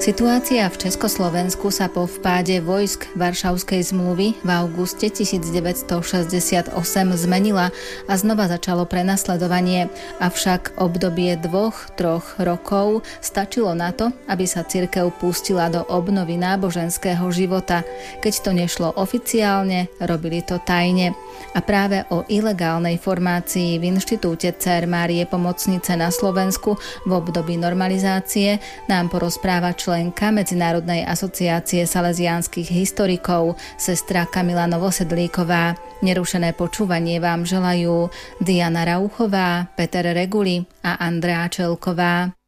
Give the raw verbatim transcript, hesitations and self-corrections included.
Situácia v Československu sa po vpáde vojsk Varšavskej zmluvy v auguste devätnásťstošesťdesiatosem zmenila a znova začalo prenasledovanie. Avšak obdobie dvoch, troch rokov stačilo na to, aby sa cirkev pustila do obnovy náboženského života. Keď to nešlo oficiálne, robili to tajne. A práve o ilegálnej formácii v Inštitúte Dcér Márie Pomocnice na Slovensku v období normalizácie nám porozpráva členka Medzinárodnej asociácie salesiánskych historikov, sestra Kamila Novosedlíková. Nerušené počúvanie vám želajú Diana Rauchová, Peter Reguli a Andrea Čelková.